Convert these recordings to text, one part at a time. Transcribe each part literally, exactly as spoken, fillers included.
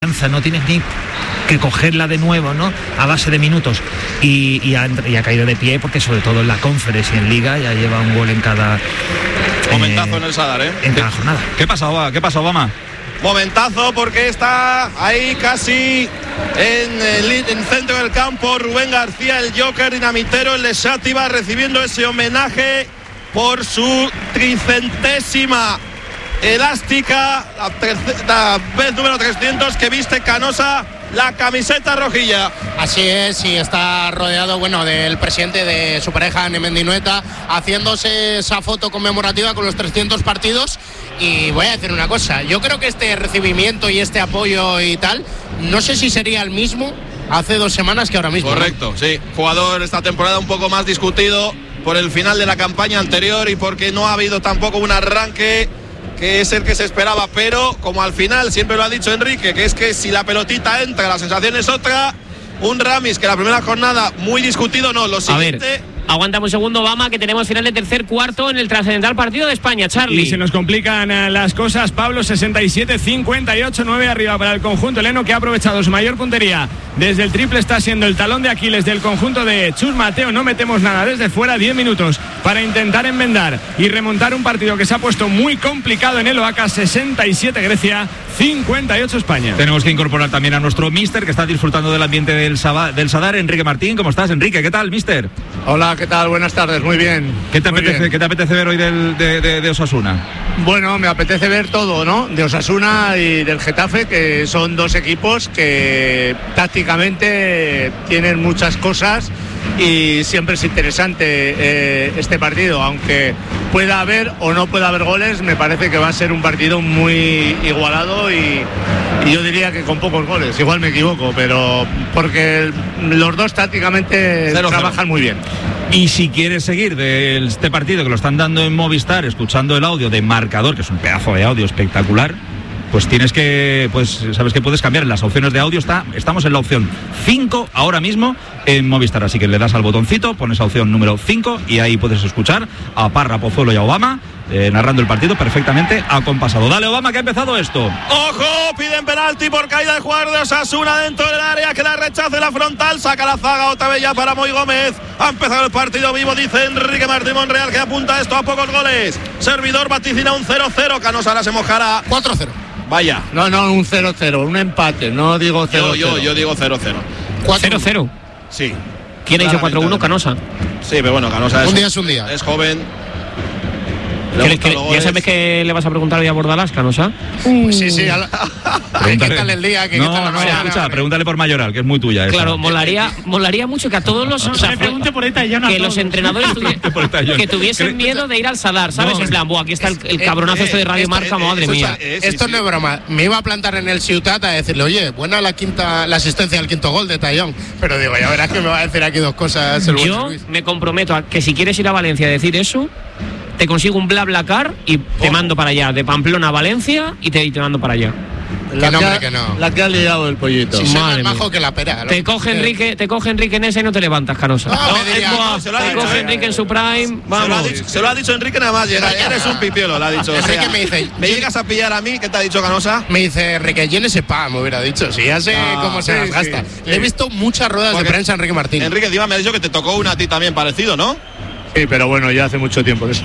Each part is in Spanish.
confianza, no tienes ni que cogerla de nuevo, ¿no? A base de minutos. Y, y, ha, y ha caído de pie porque sobre todo en la Conference y en Liga ya lleva un gol en cada... Momentazo eh, en el Sadar, ¿eh? En cada jornada. ¿Qué pasa, qué pasa, Obama? Momentazo porque está ahí casi en el, en el centro del campo Rubén García, el Joker dinamitero, el de Xàtiva, recibiendo ese homenaje por su tricentésima elástica, la, terce, la vez número trescientos que viste Canosa la camiseta rojilla. Así es, y está rodeado, bueno, del presidente de su pareja, Nemendinueta, haciéndose esa foto conmemorativa con los trescientos partidos. Y voy a decir una cosa, yo creo que este recibimiento y este apoyo y tal, no sé si sería el mismo hace dos semanas que ahora mismo. Correcto, ¿no? Sí, jugador esta temporada un poco más discutido por el final de la campaña anterior y porque no ha habido tampoco un arranque que es el que se esperaba, pero como al final siempre lo ha dicho Enrique, que es que si la pelotita entra, la sensación es otra. Un Ramis que la primera jornada muy discutido, no, lo siguiente... A ver, aguantamos un segundo, Obama, que tenemos final de tercer cuarto en el trascendental partido de España, Charlie. Y se nos complican uh, las cosas, Pablo. Sesenta y siete cincuenta y ocho, nueve arriba para el conjunto heleno, que ha aprovechado su mayor puntería desde el triple. Está siendo el talón de Aquiles del conjunto de Chus Mateo. No metemos nada desde fuera. Diez minutos para intentar enmendar y remontar un partido que se ha puesto muy complicado en el Oaca. Sesenta y siete Grecia, cincuenta y ocho España. Tenemos que incorporar también a nuestro mister, que está disfrutando del ambiente del, Saba, del Sadar, Enrique Martín. ¿Cómo estás, Enrique? ¿Qué tal, mister? Hola, ¿qué tal? Buenas tardes, muy bien. ¿Qué te, muy apetece, bien. ¿qué te apetece ver hoy del, de, de, de Osasuna? Bueno, me apetece ver todo, ¿no? De Osasuna y del Getafe, que son dos equipos que tácticamente tienen muchas cosas y siempre es interesante eh, este partido, aunque pueda haber o no pueda haber goles. Me parece que va a ser un partido muy igualado y, y yo diría que con pocos goles, igual me equivoco, pero porque los dos tácticamente cero, trabajan cero. Muy bien. Y si quieres seguir de este partido, que lo están dando en Movistar, escuchando el audio de Marcador, que es un pedazo de audio espectacular, pues tienes que, pues sabes que puedes cambiar en las opciones de audio. Está, estamos en la opción cinco ahora mismo en Movistar, así que le das al botoncito, pones la opción número cinco y ahí puedes escuchar a Parra, Pozuelo y a Obama eh, narrando el partido perfectamente acompasado. Dale, Obama, que ha empezado esto. ¡Ojo! Piden penalti por caída del jugador de Osasuna dentro del área, que la rechace la frontal, saca la zaga otra vez ya para Moy Gómez. Ha empezado el partido vivo, dice Enrique Martín Monreal, que apunta esto a pocos goles. Servidor vaticina un cero cero, Canosa ahora se mojará. cuatro cero. Vaya. No, no, un cero cero, un empate, no digo cero cero. Yo, yo, yo digo cero cero. cero cero. Sí. ¿Quién ha dicho cuatro uno? Canosa. Sí, pero bueno, Canosa es un día es un día. Es joven. Que, que, ¿Ya sabes que le vas a preguntar hoy a Bordalás, Canosa? Pues sí, sí. La... ¿Qué tal el día? ¿Qué, no, qué tal la no, mañana? escucha, pregúntale por Mayoral, que es muy tuya esa. Claro, molaría, molaría mucho que a todos los... No, o sea, me pregunte por esta, ya no que todos. los entrenadores tuvi- que tuviesen miedo de ir al Sadar, ¿sabes? No, en plan, buah, aquí está el, el cabronazo eh, este de Radio esto, Marca, eh, madre escucha, mía. Eh, esto sí, no sí. es broma. Me iba a plantar en el Ciutat a decirle, oye, buena la quinta, la asistencia al quinto gol de Tallón. Pero digo, ya verás que me va a decir aquí dos cosas. El Yo Luis. me comprometo a que si quieres ir a Valencia a decir eso, te consigo un BlaBlaCar y te oh. mando para allá, de Pamplona a Valencia y te, y te mando para allá. La que no, que, hombre, ha, que no. La que ha liado el pollito. Si soy más majo que la pera. Te coge Enrique, te coge Enrique en ese y no te levantas, Canosa. No, no, me diría, no, no, se lo ha te dicho, coge eh. Enrique en su prime, vamos. Se lo ha dicho, se lo ha dicho Enrique nada más llega. Eres un pipiolo, lo ha dicho. Enrique o sea, me dice, ¿me llegas a pillar a mí? ¿Qué te ha dicho Canosa? Me dice Enrique, llénese pa, me hubiera dicho. Si ya sé no, cómo se sí, las gasta. Sí, Le he visto muchas ruedas Porque de prensa a Enrique Martín. Enrique encima me ha dicho que te tocó una a ti también parecido, ¿no? Sí, pero bueno, ya hace mucho tiempo de eso.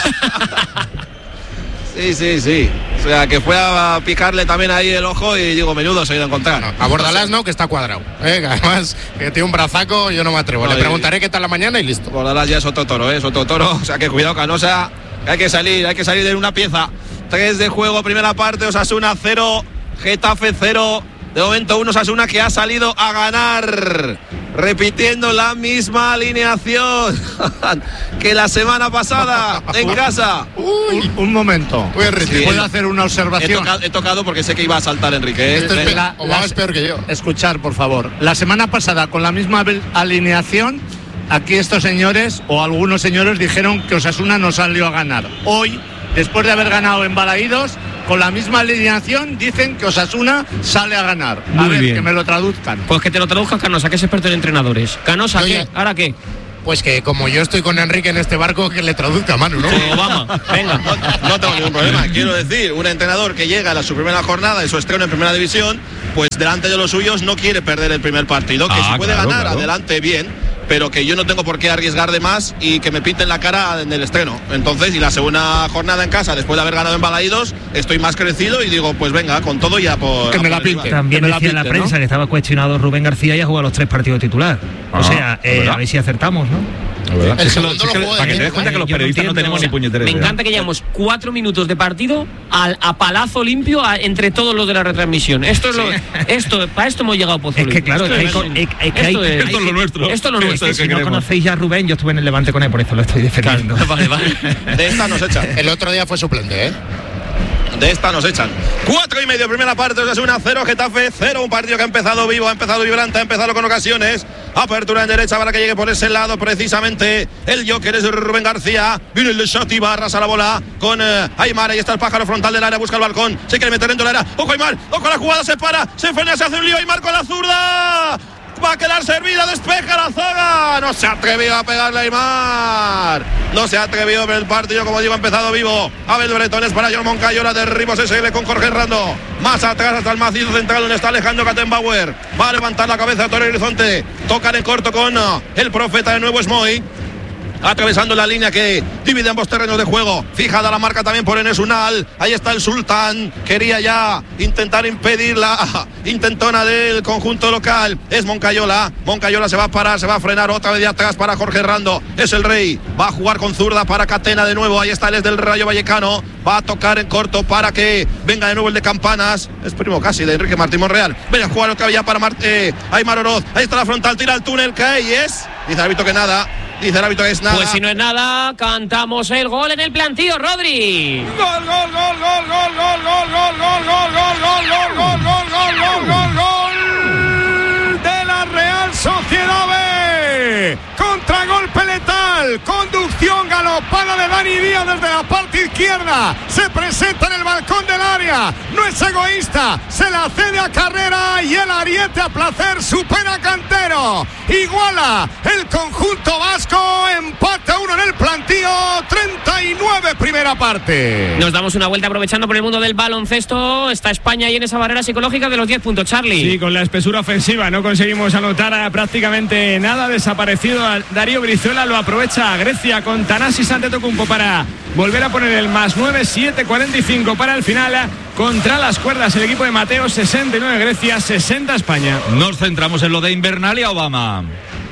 Sí, sí, sí. O sea, que fue a picarle también ahí el ojo y digo, menudo se ha ido a encontrar. No, a Bordalás no, que está cuadrado. ¿eh? Además, que tiene un brazaco, yo no me atrevo. No, Le preguntaré y... qué tal la mañana y listo. Bordalás ya es otro toro, ¿eh? es otro toro. O sea, que cuidado, Canosa. Que hay que salir, hay que salir de una pieza. Tres de juego, primera parte, Osasuna cero, Getafe cero. De momento uno Osasuna que ha salido a ganar, repitiendo la misma alineación que la semana pasada en casa. Uy, un, un momento. Sí, ¿Puedo hacer una observación? He tocado, he tocado porque sé que iba a saltar Enrique. ¿eh? Esto es, la, la, es peor que yo. Escuchar, por favor. La semana pasada, con la misma alineación, aquí estos señores, o algunos señores, dijeron que Osasuna no salió a ganar. Hoy, después de haber ganado en Balaídos, con la misma alineación dicen que Osasuna sale a ganar. A Muy ver, bien. que me lo traduzcan. Pues que te lo traduzcan, Canosa, que es experto en entrenadores. Canosa, Oye, ¿qué? ¿Ahora qué? Pues que como yo estoy con Enrique en este barco, que le traduzca, Manu, ¿no? Obama, venga. No, no tengo ningún problema. Quiero decir, un entrenador que llega a la, su primera jornada y su estreno en primera división, pues delante de los suyos no quiere perder el primer partido, que ah, si puede claro, ganar claro. adelante bien, pero que yo no tengo por qué arriesgar de más y que me pinten la cara en el estreno. Entonces, y la segunda jornada en casa, después de haber ganado en Balaídos, estoy más crecido y digo, pues venga, con todo ya por... Que me la por arriba. pinte. También que me decía la la pinte, prensa ¿no? que estaba cuestionado Rubén García y ha jugado los tres partidos titular. Ah, o sea, eh, ¿verdad? a ver si acertamos, ¿no? El Es que lo- segundo es que lo jugó de para que te des quince, cuenta que los yo no periodistas no, entiendo, tenemos o sea, ni puñetera Me idea. encanta que llevamos cuatro minutos de partido al, a palazo limpio a- entre todos los de la retransmisión. Esto es lo, esto, para esto hemos llegado a Pozuelo. Es que claro, es que hay co- es- es que hay- esto, es, esto es lo nuestro. Esto es lo Esto nuestro. es Si que no queremos. conocéis ya a Rubén, yo estuve en el Levante con él, por eso lo estoy defendiendo. Vale, vale. De esta nos echan. El otro día fue suplente, ¿eh? De esta nos echan. Cuatro y medio, primera parte, Osasuna cero, Getafe cero. Un partido que ha empezado vivo, ha empezado vibrante, ha empezado con ocasiones. Apertura en derecha para que llegue por ese lado precisamente el Joker es Rubén García. Viene el de Shoti, va, arrasa la bola con eh, Aymar. Ahí está el pájaro frontal del área, busca el balcón. Se quiere meter dentro del área. Ojo Aymar, ojo la jugada, se para, se frena, se hace un lío. Aymar con la zurda. Va a quedar servida, despeja la zaga. No se ha atrevido a pegarle a Aymar. No se ha atrevido, pero el partido, como digo, ha empezado vivo. Abel Bretones para John Moncayola de Ribos S L con Jorge Rando. Más atrás hasta el macizo central donde está Alejandro Kattenbauer. Va a levantar la cabeza a Torre Horizonte. Tocan en corto con uh, el profeta de nuevo Smoy. Atravesando la línea que divide ambos terrenos de juego. Fijada la marca también por Enes Unal. Ahí está el Sultán. Quería ya intentar impedir la intentona del conjunto local. Es Moncayola. Moncayola se va a parar, se va a frenar otra vez de atrás para Jorge Rando. Es el Rey. Va a jugar con zurda para Catena de nuevo. Ahí está el es del Rayo Vallecano. Va a tocar en corto para que venga de nuevo el de Campanas. Es primo casi de Enrique Martín Monreal. Venga a jugar otra vez ya para Mar eh, Aymar Oroz. Ahí está la frontal. Tira el túnel. Cae y es. Dice el árbitro que nada. Dice el árbitro que es nada. Pues si no es nada, cantamos el gol en el plantío, Rodri. Gol, gol, gol, gol, gol, gol, gol, gol, gol, gol, gol, gol, gol, gol, gol, gol, gol, gol de la Real Sociedad B. Contragolpe letal, conducción galopada de Dani Díaz desde la parte izquierda. Se presenta en el balcón del área. No es egoísta, se la cede a Carrera y el ariete a placer supera a Cantero. Iguala el conjunto vasco, empate a uno en el plantío, treinta y nueve primera parte. Nos damos una vuelta aprovechando por el mundo del baloncesto. Está España ahí en esa barrera psicológica de los diez puntos, Charlie. Sí, con la espesura ofensiva no conseguimos anotar a prácticamente nada. Desaparecido a Darío Brizuela, lo aprovecha Grecia con Thanasis Antetokounmpo para volver a poner el más nueve, siete cuarenta y cinco para el final. Contra las cuerdas el equipo de Mateo, sesenta y nueve Grecia, sesenta España. Nos centramos en lo de Invernalia, Obama.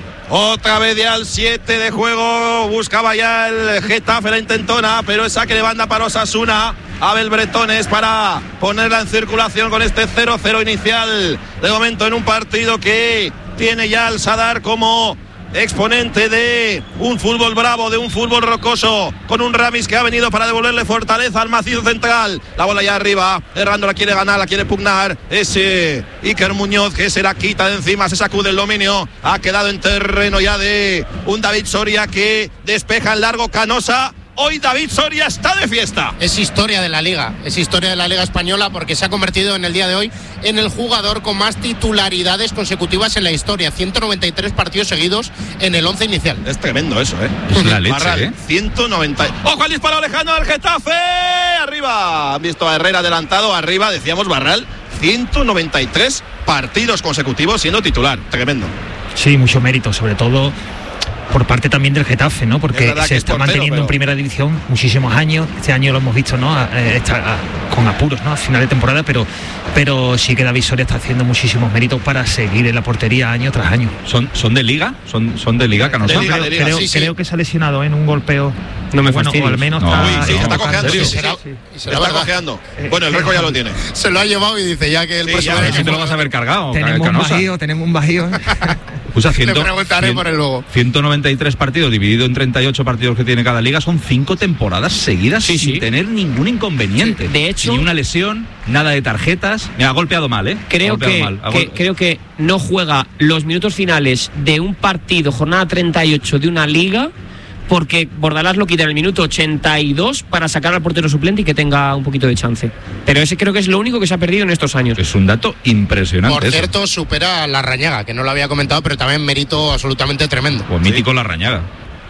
Otra vez ya al siete de juego. Buscaba ya el Getafe la intentona, pero es saque de banda para Osasuna. Abel Bretones para ponerla en circulación con este cero cero inicial. De momento en un partido que tiene ya al Sadar como exponente de un fútbol bravo, de un fútbol rocoso, con un Ramis que ha venido para devolverle fortaleza al macizo central. La bola ya arriba, Errando la quiere ganar, la quiere pugnar. Ese Iker Muñoz que se la quita de encima, se sacude el dominio. Ha quedado en terreno ya de un David Soria que despeja en largo. Canosa. Hoy David Soria está de fiesta. Es historia de la Liga, es historia de la Liga Española porque se ha convertido en el día de hoy en el jugador con más titularidades consecutivas en la historia. ciento noventa y tres partidos seguidos en el once inicial. Es tremendo eso, ¿eh? Es la leche, Barral, ¿eh? ciento noventa. ¡Ojo al disparo lejano del Getafe! ¡Arriba! Han visto a Herrera adelantado, arriba, decíamos Barral. ciento noventa y tres partidos consecutivos siendo titular. Tremendo. Sí, mucho mérito, sobre todo por parte también del Getafe, ¿no? Porque se que es está portero, manteniendo pero... en primera división muchísimos años. Este año lo hemos visto, ¿no? Eh, está a, con apuros, ¿no? A final de temporada, pero pero sí que David Soria está haciendo muchísimos méritos para seguir en la portería año tras año. ¿Son, son de liga? ¿Son, son de liga, Canosa? De liga, creo, de liga, creo, sí, sí. creo que se ha lesionado en un golpeo. No me bueno, fastidies. o al menos No, está, uy, sí, está tocando. cojeando, sí, Y sí, será, sí. y será Está verdad. cojeando. Bueno, el récord ya lo tiene. Se lo ha llevado y dice ya que el Sí, próximo ya, año Si te lo vas a haber cargado, Tenemos un Canosa. bajío, tenemos un bajío. Usa Le preguntaré por él luego. ciento noventa y tres partidos dividido en treinta y ocho partidos que tiene cada liga, son cinco temporadas seguidas Sí, sin sí. tener ningún inconveniente. Sí, de hecho- ni una lesión, nada de tarjetas. Me ha golpeado mal, ¿eh? Ha Creo golpeado que, mal. Ha que- gol- creo que no juega los minutos finales de un partido, jornada treinta y ocho de una liga, porque Bordalás lo quita en el minuto ochenta y dos para sacar al portero suplente y que tenga un poquito de chance. Pero ese creo que es lo único que se ha perdido en estos años. Es un dato impresionante. Por eso. cierto, supera a la Rañaga, que no lo había comentado, pero también mérito absolutamente tremendo. Pues mítico la Rañaga.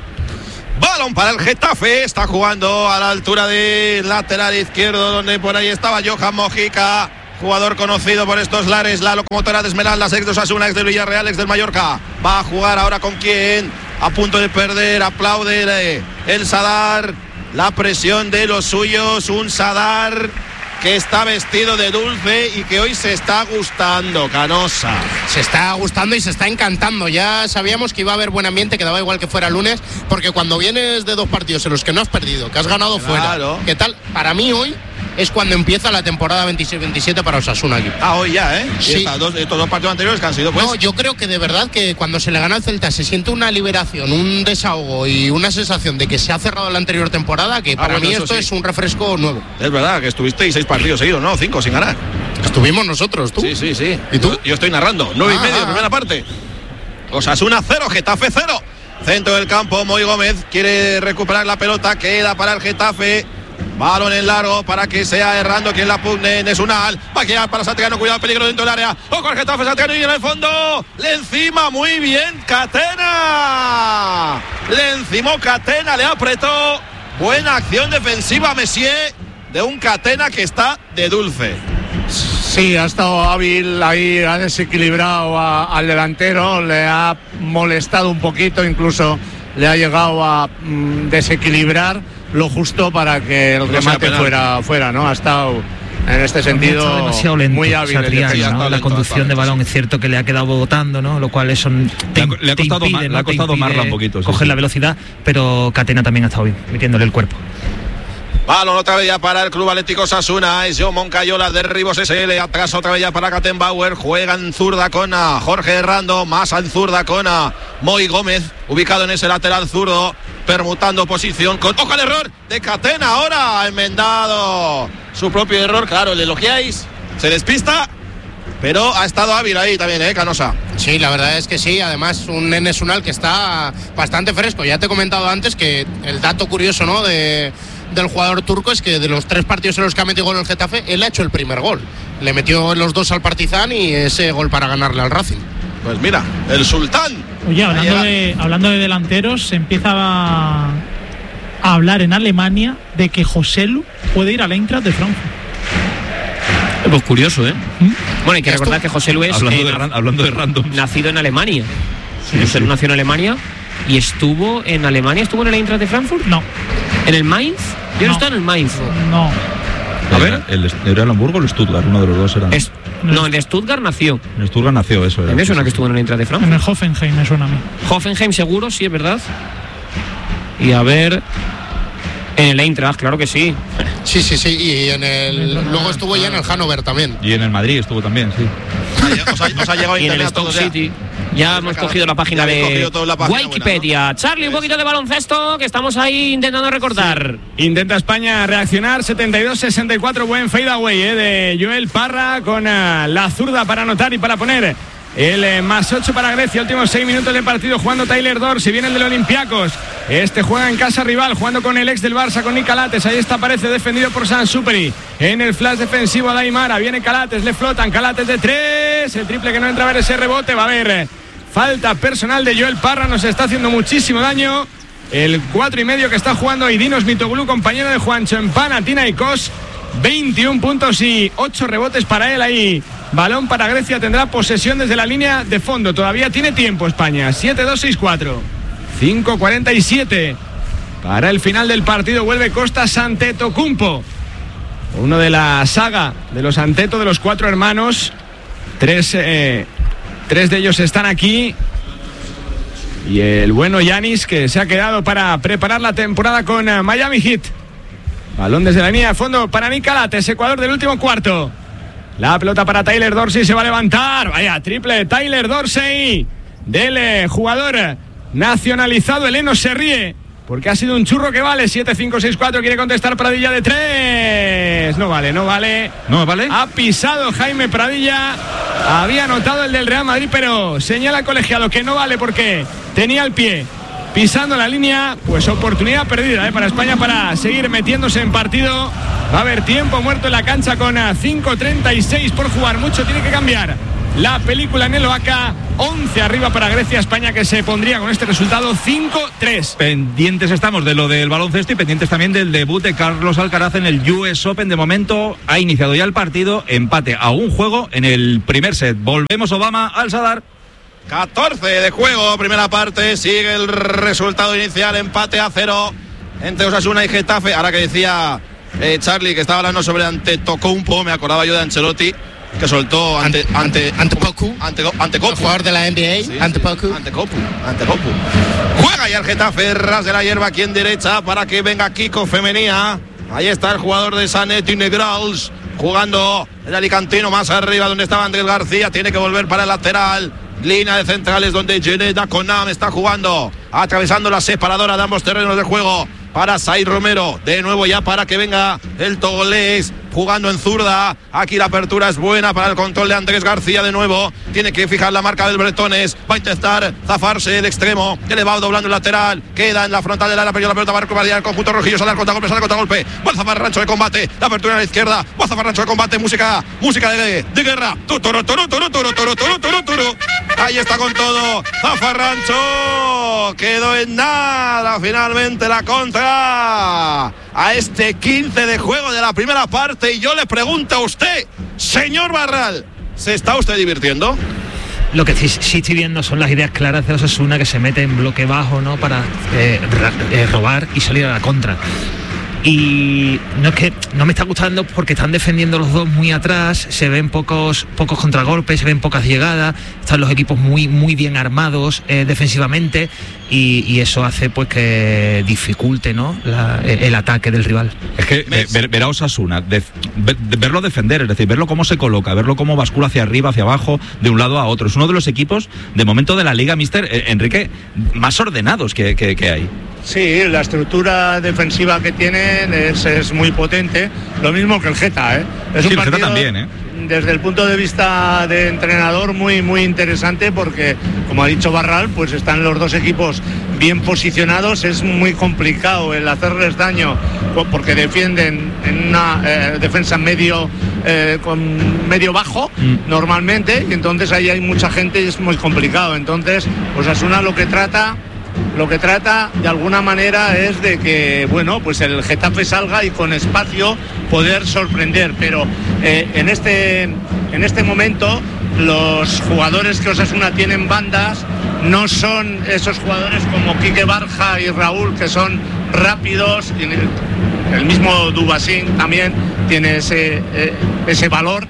Balón para el Getafe. Está jugando a la altura del lateral izquierdo, donde por ahí estaba Johan Mojica. jugador conocido por estos lares, la locomotora de Esmeraldas, ex de Osasuna, ex del Villarreal, ex del Mallorca. Va a jugar ahora con quién, a punto de perder, aplaude el Sadar, la presión de los suyos, un Sadar que está vestido de dulce y que hoy se está gustando, Canosa. Se está gustando y se está encantando. Ya sabíamos que iba a haber buen ambiente, que daba igual que fuera lunes, porque cuando vienes de dos partidos en los que no has perdido, que has ganado claro. fuera, ¿qué tal? Para mí hoy es cuando empieza la temporada veintiséis veintisiete para Osasuna aquí. Ah, hoy ya, ¿eh? Sí. Y estos dos, estos dos partidos anteriores que han sido, pues... No, yo creo que de verdad que cuando se le gana al Celta se siente una liberación, un desahogo y una sensación de que se ha cerrado la anterior temporada, que ah, para bueno, mí esto sí. es un refresco nuevo. Es verdad que estuvisteis seis partidos seguidos, ¿no? Cinco sin ganar. Estuvimos nosotros, tú. Sí, sí, sí. ¿Y tú? Yo, yo estoy narrando. Nueve ah, y medio, ah, primera parte. Osasuna cero, Getafe cero. Centro del campo, Moy Gómez quiere recuperar la pelota, queda para el Getafe. Balón en largo para que sea errando quien la pugne, Nesunal. Va a quedar para Santiago, cuidado, peligro dentro del área. Ojo al Getafe, Santiago y en el fondo. Le encima, muy bien, Catena. Le encimó Catena, le apretó. Buena acción defensiva, Messier, de un Catena que está de dulce. Sí, ha estado hábil ahí, ha desequilibrado a, al delantero, le ha molestado un poquito, incluso le ha llegado a mm, desequilibrar lo justo para que el no remate fuera, fuera, ¿no? Ha estado en este sentido demasiado lento, muy hábil. Satriani, el ¿no? La lento, conducción de balón, es cierto que le ha quedado botando, ¿no? Lo cual eso te, Le ha- le ha te costado impide, ma- le ¿no? ha Te costado impide marla un poquito, sí, coger sí. la velocidad, pero Catena también ha estado bien, metiéndole el cuerpo. Balón otra vez ya para el Club Atlético Osasuna. Es Joe Moncayola de Ribos S L. Atrás otra vez ya para Kattenbauer. Juega en zurda con a Jorge Herrando. Más en zurda con a Moy Gómez. Ubicado en ese lateral zurdo. Permutando posición con... ¡Ojo al error de Catena! Ahora enmendado su propio error. Claro, le elogiáis. Se despista. Pero ha estado hábil ahí también, ¿eh, Canosa? Sí, la verdad es que sí. Además, un Nesunal que está bastante fresco. Ya te he comentado antes que el dato curioso, ¿no?, de... del jugador turco es que de los tres partidos en los que ha metido gol el Getafe, él ha hecho el primer gol. Le metió los dos al Partizan y ese gol para ganarle al Racing. Pues mira, el Sultán. Oye, hablando de, hablando de delanteros, se empieza a, a hablar en Alemania de que Joselu puede ir al Eintracht de Frankfurt. Pues curioso, ¿eh? ¿Mm? Bueno, hay que recordar que José Luis Hablando, eh, de, ran- hablando de random. nacido en Alemania. Sí, José sí. Luis nació en Alemania y estuvo en Alemania, estuvo en el Eintracht de Frankfurt. No, ¿En el Mainz? Yo no, No. estaba en el Mainz. no. A ver, el, ¿era el Hamburgo o el Stuttgart? Uno de los dos era. Es- no, en Stuttgart nació. En Stuttgart nació eso. Era, A mí me suena sí, que sí. estuvo en el Eintracht de En Frankfurt. el Hoffenheim me suena a mí. Hoffenheim seguro, sí, es verdad. Y a ver... En el Eintracht, claro que sí. Sí, sí, sí. Y en el luego estuvo ya en el Hannover también. Y en el Madrid estuvo también, sí. Os ha, os ha llegado a Y en el internet a Stoke todos ya. City. Ya hemos cogido la página Ya habéis de cogido toda la página Wikipedia. buena, Charlie, un poquito de baloncesto que estamos ahí intentando recordar. Intenta España reaccionar, setenta y dos sesenta y cuatro, buen fadeaway eh, de Joel Parra con uh, la zurda para anotar y para poner el eh, más ocho para Grecia. Últimos seis minutos de partido jugando Tyler Dorsey, viene el del Olympiacos. Este juega en casa rival, jugando con el ex del Barça, con Nick Calates. Ahí está, aparece defendido por San Superi. En el flash defensivo de Aymara, viene Calates, le flotan, Calates de tres, el triple que no entra a ver ese rebote, va a haber eh, falta personal de Joel Parra, nos está haciendo muchísimo daño. El cuatro y medio que está jugando Idinos Mitoglu, compañero de Juancho en Panathinaikos. veintiún puntos y ocho rebotes para él ahí. Balón para Grecia, tendrá posesión desde la línea de fondo. Todavía tiene tiempo España. siete dos seis cuatro. cinco cuarenta y siete. Para el final del partido vuelve Costas Antetokounmpo. Uno de la saga de los Anteto, de los cuatro hermanos. Tres, eh, tres de ellos están aquí. Y el bueno Giannis, que se ha quedado para preparar la temporada con uh, Miami Heat. Balón desde la línea de fondo para Nick Calates, Ecuador del último cuarto. La pelota para Tyler Dorsey, se va a levantar. Vaya, triple Tyler Dorsey del eh, jugador nacionalizado. Eleno se ríe porque ha sido un churro que vale. siete cinco seis cuatro, quiere contestar Pradilla de tres. No vale, no vale. ¿No vale? Ha pisado Jaime Pradilla. Había anotado el del Real Madrid, pero señala el colegiado que no vale porque tenía el pie pisando la línea. Pues oportunidad perdida ¿eh? para España para seguir metiéndose en partido. Va a haber tiempo muerto en la cancha con cinco treinta y seis por jugar. Mucho tiene que cambiar la película en el Oaca. once arriba para Grecia, España que se pondría con este resultado cinco tres. Pendientes estamos de lo del baloncesto y pendientes también del debut de Carlos Alcaraz en el U S Open. De momento ha iniciado ya el partido, empate a un juego en el primer set. Volvemos, Obama, al Sadar. catorce de juego, primera parte, sigue el resultado inicial, empate a cero entre Osasuna y Getafe. Ahora que decía eh, Charlie que estaba hablando sobre Antetokounmpo, me acordaba yo de Ancelotti, que soltó ante ante Antetokounmpo, ante Antetokounmpo, jugador de la N B A, sí, Antetokounmpo. Antetokounmpo, Antetokounmpo. Juega ya el Getafe, ras de la hierba aquí en derecha para que venga Kiko Femenía. Ahí está el jugador de Sanetti Negrals jugando el alicantino más arriba donde estaba Andrés García, tiene que volver para el lateral. Línea de centrales donde Geneda Conam está jugando, atravesando la separadora de ambos terrenos de juego para Sai Romero, de nuevo ya para que venga el togolés jugando en zurda. Aquí la apertura es buena para el control de Andrés García, de nuevo tiene que fijar la marca del Bretones, va a intentar zafarse el extremo, que le va doblando el lateral, queda en la frontal del área, pero la pelota va a recuperar el conjunto rojillo, sale al contragolpe, sale al contragolpe, va a zafar Rancho de combate, la apertura a la izquierda, va a zafar Rancho de combate, música, música de, de guerra, toro, toro, toro, toro, toro, toro, toro, toro. Ahí está con todo Zafarrancho, quedó en nada finalmente la contra a este quince de juego de la primera parte. Y yo le pregunto a usted, señor Barral, ¿se está usted divirtiendo? Lo que sí, sí estoy viendo son las ideas claras de Osasuna, que se mete en bloque bajo, ¿no?, para eh, eh, robar y salir a la contra. Y no es que no me está gustando porque están defendiendo los dos muy atrás, se ven pocos pocos contragolpes, se ven pocas llegadas, están los equipos muy muy bien armados eh, defensivamente y, y eso hace pues que dificulte, ¿no?, la, el ataque del rival. Es que eh, ver, ver a Osasuna, de, ver, de verlo defender, es decir, verlo cómo se coloca, verlo cómo bascula hacia arriba, hacia abajo, de un lado a otro. Es uno de los equipos de momento de la Liga, Mister eh, Enrique, más ordenados que, que, que hay. Sí, la estructura defensiva que tienen es, es muy potente, lo mismo que el Geta, ¿eh? Es sí, un partido, el Geta también, ¿eh? Desde el punto de vista de entrenador muy muy interesante porque, como ha dicho Barral, pues están los dos equipos bien posicionados. Es muy complicado el hacerles daño porque defienden en una eh, defensa medio eh, con medio bajo mm. normalmente, y entonces ahí hay mucha gente y es muy complicado. Entonces, pues Osasuna lo que trata Lo que trata de alguna manera es de que, bueno, pues el Getafe salga y con espacio poder sorprender, pero eh, en este en este momento los jugadores que Osasuna tienen bandas no son esos jugadores como Quique Barja y Raúl, que son rápidos, y el mismo Dubasín también tiene ese, eh, ese valor.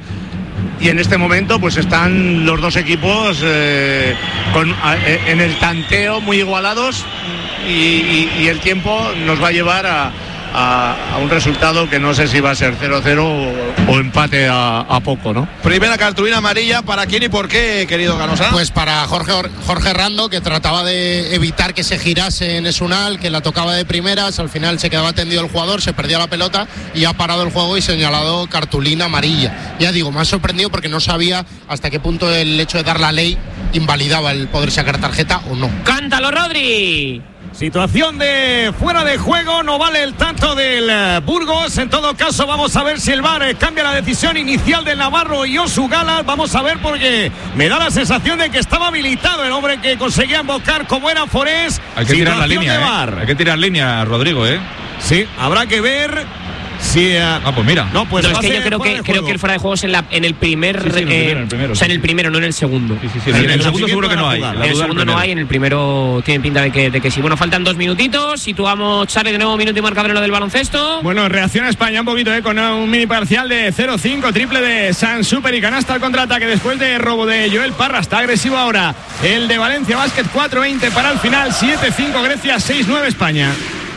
Y en este momento pues están los dos equipos eh, con, eh, en el tanteo muy igualados y, y, y el tiempo nos va a llevar a, a, a un resultado que no sé si va a ser cero cero o, o empate a, a poco, ¿no? Primera cartulina amarilla, ¿para quién y por qué, querido Canosa? Pues para Jorge, Jorge Rando, que trataba de evitar que se girase en Esunal, que la tocaba de primeras, al final se quedaba tendido el jugador, se perdía la pelota y ha parado el juego y señalado cartulina amarilla. Ya digo, me ha sorprendido porque no sabía hasta qué punto el hecho de dar la ley invalidaba el poder sacar tarjeta o no. ¡Cántalo, Rodri! Situación de fuera de juego, no vale el tanto del uh, Burgos. En todo caso, vamos a ver si el V A R cambia la decisión inicial del Navarro y Osu Galas. Vamos a ver, porque me da la sensación de que estaba habilitado el hombre que conseguía embocar como era Forés. Hay que tirar la línea, ¿eh? Hay que tirar línea, Rodrigo, ¿eh? Sí, habrá que ver. Sí, uh, ah, pues mira. No, pues no, es que yo creo que creo que el fuera de juego es en, la, en el primer, sí, sí, en el primero, eh, en el primero, o sea, en el primero, no en el segundo. Sí, sí, sí, en, en el, el segundo seguro que no hay. En el segundo no hay, en el primero tiene pinta de que, de que sí. Bueno, faltan dos minutitos. Situamos, Charlie, de nuevo minuto y marcador en lo del baloncesto. Bueno, reacciona España un poquito, eh, con un mini parcial de cero cinco, triple de San Super y canasta al contraataque después de robo de Joel Parra. Está agresivo ahora el de Valencia Basket. Cuatro veinte para el final. siete cinco Grecia, seis nueve España.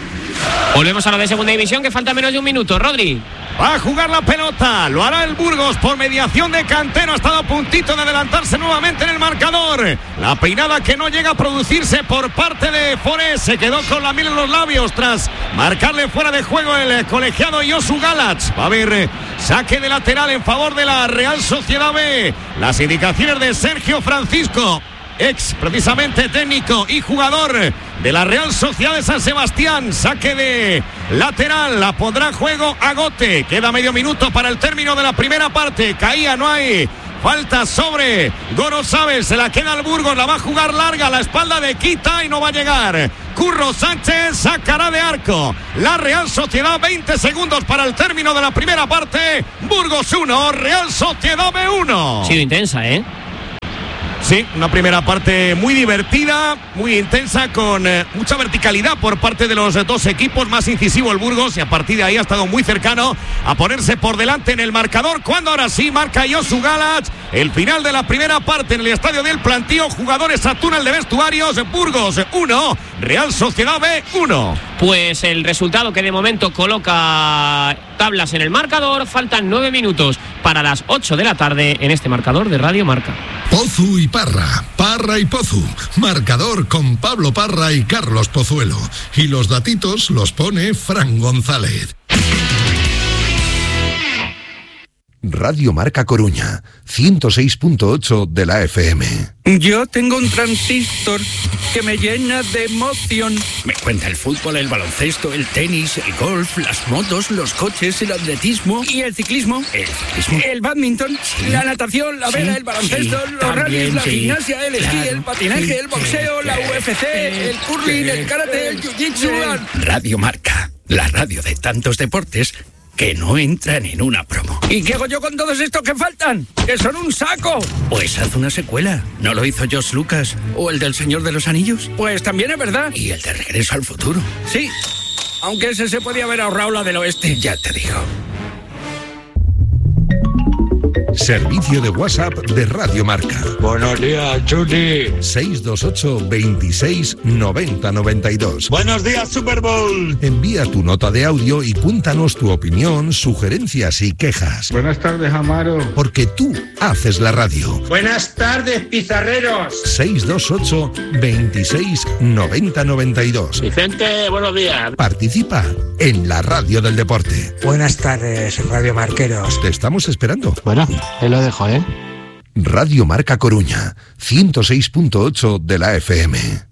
Volvemos a lo de segunda división, que falta menos de un minuto. Rodri. Va a jugar la pelota, lo hará el Burgos por mediación de Cantero. Ha estado a puntito de adelantarse nuevamente en el marcador. La peinada que no llega a producirse por parte de Forés. Se quedó con la miel en los labios tras marcarle fuera de juego el colegiado Yosu Galats. Va a haber saque de lateral en favor de la Real Sociedad B. Las indicaciones de Sergio Francisco, ex precisamente técnico y jugador de la Real Sociedad de San Sebastián. Saque de lateral, la pondrá en juego Agote. Queda medio minuto para el término de la primera parte. Caía, no hay Falta sobre Gorosabel, se la queda el Burgos, la va a jugar larga a la espalda de Quita y no va a llegar. Curro Sánchez sacará de arco. La Real Sociedad, veinte segundos para el término de la primera parte. Burgos uno, Real Sociedad B uno. Ha sido intensa, ¿eh? Sí, una primera parte muy divertida, muy intensa, con eh, mucha verticalidad por parte de los dos equipos, más incisivo el Burgos, y a partir de ahí ha estado muy cercano a ponerse por delante en el marcador, cuando ahora sí marca Josu Galach. El final de la primera parte en el estadio del Plantío, jugadores a túnel de vestuarios, Burgos uno, Real Sociedad B uno. Pues el resultado que de momento coloca tablas en el marcador. Faltan nueve minutos para las ocho de la tarde en este marcador de Radio Marca. Pozu y Parra, Parra y Pozu, marcador con Pablo Parra y Carlos Pozuelo. Y los datitos los pone Fran González. Radio Marca Coruña, ciento seis punto ocho de la F M. Yo tengo un transistor que me llena de emoción. Me cuenta el fútbol, el baloncesto, el tenis, el golf, las motos, los coches, el atletismo y el ciclismo. El ciclismo. El badminton, sí. La natación, la vela, sí, el baloncesto, sí, los rallies, la sí, gimnasia, el esquí, claro, el patinaje, sí, el boxeo, sí, la U F C, el curling, el karate, el jiu-jitsu. Radio Marca, la radio de tantos deportes que no entran en una promo. ¿Y qué hago yo con todos estos que faltan? ¡Que son un saco! Pues haz una secuela. ¿No lo hizo George Lucas? ¿O el del Señor de los Anillos? Pues también es verdad. ¿Y el de Regreso al Futuro? Sí, aunque ese se podía haber ahorrado la del oeste. Ya te digo. Servicio de WhatsApp de Radio Marca. Buenos días, Chuli. seis dos ocho, veintiséis, noventa, noventa y dos. Buenos días, Super Bowl. Envía tu nota de audio y cuéntanos tu opinión, sugerencias y quejas. Buenas tardes, Amaro. Porque tú haces la radio. Buenas tardes, pizarreros. seis dos ocho, veintiséis, noventa, noventa y dos. Vicente, buenos días. Participa en la radio del deporte. Buenas tardes, Radio Marqueros. Te estamos esperando. Bueno, ahí lo dejo, ¿eh? Radio Marca Coruña, ciento seis punto ocho de la F M.